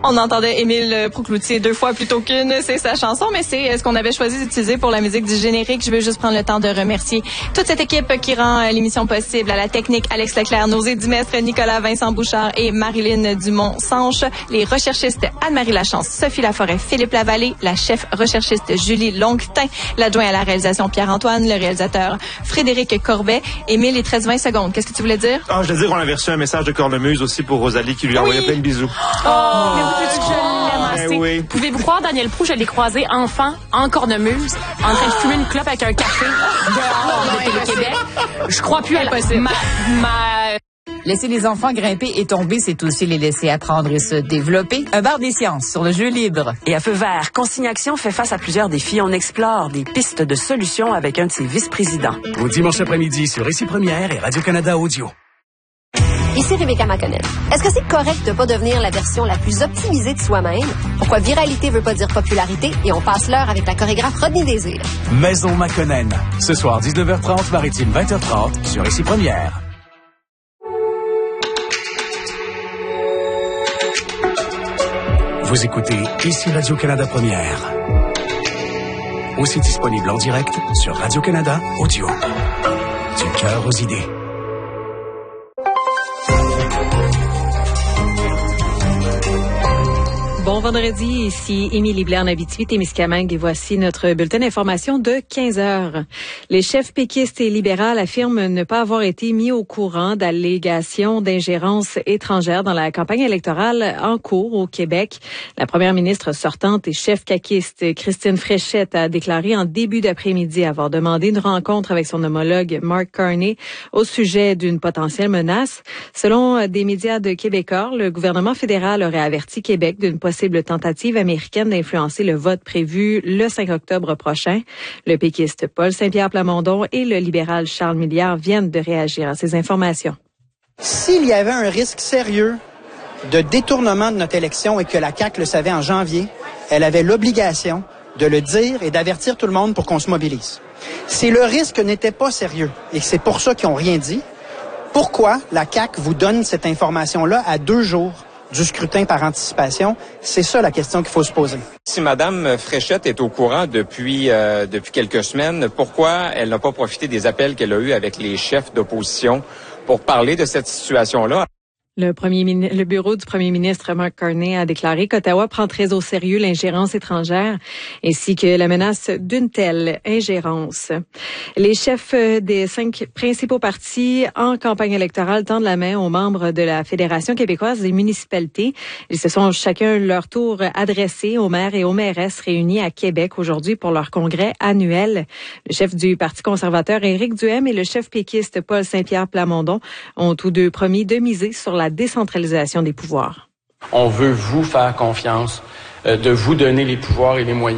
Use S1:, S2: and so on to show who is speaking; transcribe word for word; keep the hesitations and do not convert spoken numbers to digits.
S1: On entendait Émile Proucloutier deux fois plutôt qu'une, c'est sa chanson, mais c'est ce qu'on avait choisi d'utiliser pour la musique du générique. Je veux juste prendre le temps de remercier toute cette équipe qui rend l'émission possible. À la technique, Alex Leclerc, nos édimestres, Nicolas Vincent Bouchard et Marilyn Dumont-Sanche, les recherchistes Anne-Marie Lachance, Sophie Laforêt, Philippe Lavallée, la chef recherchiste Julie Longtin, l'adjoint à la réalisation Pierre-Antoine, le réalisateur Frédéric Corbet. Émile, il te reste vingt secondes. Qu'est-ce que tu voulais dire?
S2: Ah, je veux dire, on avait reçu un message de Cornemuse aussi pour Rosalie qui lui a envoyé
S1: Oui.
S2: plein de bisous.
S3: Oh, mais vous dites que je l'aime assez.
S2: Ben oui.
S3: Pouvez-vous croire, Daniel Proulx, je l'ai croisé enfant, en cornemuse, en train de fumer une clope avec un café dehors de Télé-Québec. Je crois plus à
S1: Impossible.
S3: ma, ma...
S4: Laisser les enfants grimper et tomber, c'est aussi les laisser apprendre et se développer. Un bar des sciences sur le jeu libre.
S5: Et à Feu vert, Consigne Action fait face à plusieurs défis. On explore des pistes de solutions avec un de ses vice-présidents.
S6: Au dimanche après-midi sur Ici Première et Radio-Canada Audio.
S7: Ici Rebecca McConnell. Est-ce que c'est correct de pas devenir la version la plus optimisée de soi-même? Pourquoi viralité veut pas dire popularité? Et on passe l'heure avec la chorégraphe Rodney Désir.
S6: Maison McConnell. Ce soir, dix-neuf heures trente, Maritime vingt heures trente sur Ici Première. Vous écoutez Ici Radio-Canada Première. Aussi disponible en direct sur Radio-Canada Audio. Du cœur aux idées.
S8: Bon vendredi, ici Émilie Blais en Abitibi-Témiscamingue et voici notre bulletin d'information de quinze heures. Les chefs péquistes et libérales affirment ne pas avoir été mis au courant d'allégations d'ingérence étrangère dans la campagne électorale en cours au Québec. La première ministre sortante et chef caquiste Christine Fréchette a déclaré en début d'après-midi avoir demandé une rencontre avec son homologue Mark Carney au sujet d'une potentielle menace. Selon des médias de Québécois, le gouvernement fédéral aurait averti Québec d'une possible tentative américaine d'influencer le vote prévu le cinq octobre prochain. Le péquiste Paul Saint-Pierre Plamondon et le libéral Charles Milliard viennent de réagir à ces informations.
S9: S'il y avait un risque sérieux de détournement de notre élection et que la C A Q le savait en janvier, elle avait l'obligation de le dire et d'avertir tout le monde pour qu'on se mobilise. Si le risque n'était pas sérieux et que c'est pour ça qu'ils n'ont rien dit, pourquoi la C A Q vous donne cette information-là à deux jours du scrutin par anticipation? C'est ça la question qu'il faut se poser.
S10: Si Mme Fréchette est au courant depuis euh, depuis quelques semaines, pourquoi elle n'a pas profité des appels qu'elle a eus avec les chefs d'opposition pour parler de cette situation-là?
S8: Le, premier, le bureau du premier ministre Mark Carney a déclaré qu'Ottawa prend très au sérieux l'ingérence étrangère ainsi que la menace d'une telle ingérence. Les chefs des cinq principaux partis en campagne électorale tendent la main aux membres de la Fédération québécoise des municipalités. Ils se sont chacun leur tour adressés aux maires et aux mairesses réunis à Québec aujourd'hui pour leur congrès annuel. Le chef du Parti conservateur Éric Duhaime et le chef péquiste Paul Saint-Pierre Plamondon ont tous deux promis de miser sur la décentralisation des pouvoirs.
S11: On veut vous faire confiance, euh, de vous donner les pouvoirs et les moyens